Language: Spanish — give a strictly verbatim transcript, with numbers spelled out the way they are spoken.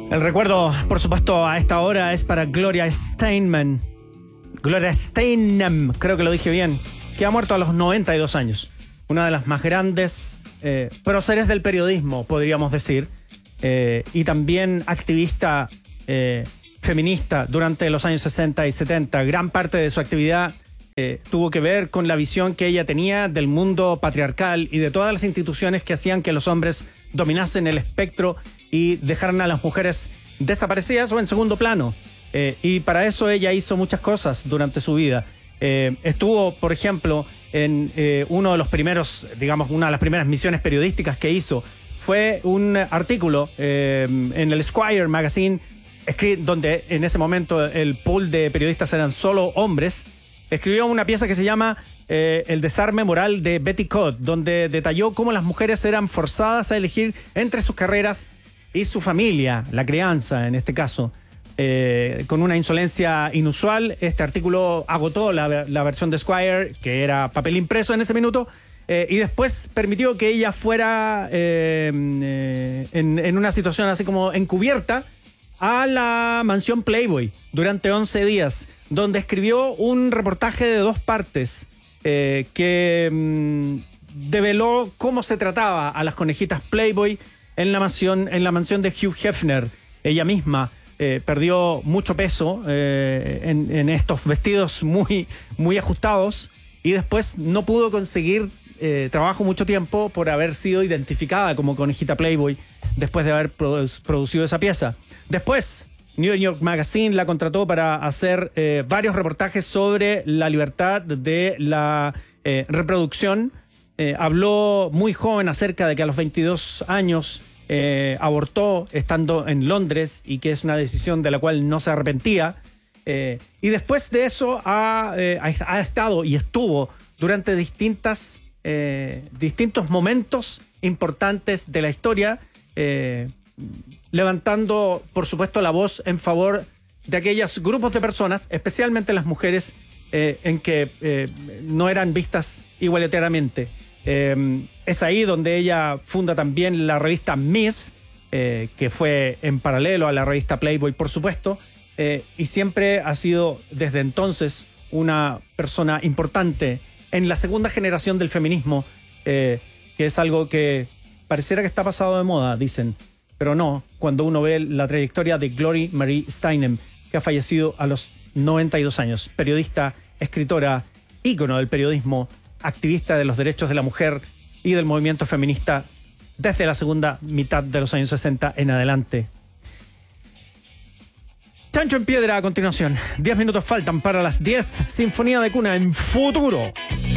El recuerdo, por supuesto, a esta hora es para Gloria Steinem. Gloria Steinem, creo que lo dije bien, que ha muerto a los noventa y dos años. Una de las más grandes eh, próceres del periodismo, podríamos decir, eh, y también activista eh, feminista durante los años sesenta y setenta. Gran parte de su actividad eh, tuvo que ver con la visión que ella tenía del mundo patriarcal y de todas las instituciones que hacían que los hombres dominasen el espectro y dejaran a las mujeres desaparecidas o en segundo plano. Eh, y para eso ella hizo muchas cosas durante su vida. Eh, estuvo, por ejemplo, en eh, uno de los primeros, digamos, una de las primeras misiones periodísticas que hizo fue un artículo eh, en el Esquire Magazine, donde en ese momento el pool de periodistas eran solo hombres. Escribió una pieza que se llama eh, El desarme moral de Betty Codd, donde detalló cómo las mujeres eran forzadas a elegir entre sus carreras y su familia, la crianza en este caso. Eh, con una insolencia inusual, este artículo agotó la, la versión de Esquire, que era papel impreso en ese minuto, eh, y después permitió que ella fuera eh, eh, en, en una situación así como encubierta a la mansión Playboy durante once días, donde escribió un reportaje de dos partes eh, que mmm, develó cómo se trataba a las conejitas Playboy en la mansión, en la mansión de Hugh Hefner. Ella misma Eh, perdió mucho peso eh, en, en estos vestidos muy, muy ajustados y después no pudo conseguir eh, trabajo mucho tiempo por haber sido identificada como conejita Playboy después de haber produ producido esa pieza. Después, New York Magazine la contrató para hacer eh, varios reportajes sobre la libertad de la eh, reproducción. Eh, habló muy joven acerca de que a los veintidós años Eh, abortó estando en Londres y que es una decisión de la cual no se arrepentía. Eh, y después de eso ha, eh, ha, ha estado y estuvo durante distintas, eh, distintos momentos importantes de la historia, eh, levantando, por supuesto, la voz en favor de aquellos grupos de personas, especialmente las mujeres, eh, en que eh, no eran vistas igualitariamente. Eh, es ahí donde ella funda también la revista Miss, eh, que fue en paralelo a la revista Playboy, por supuesto, eh, y siempre ha sido desde entonces una persona importante en la segunda generación del feminismo, eh, que es algo que pareciera que está pasado de moda, dicen, pero no, cuando uno ve la trayectoria de Gloria Marie Steinem, que ha fallecido a los noventa y dos años, periodista, escritora, ícono del periodismo, activista de los derechos de la mujer y del movimiento feminista desde la segunda mitad de los años sesenta en adelante. Chancho en piedra a continuación. Diez minutos faltan para las diez. Sinfonía de cuna en Futuro.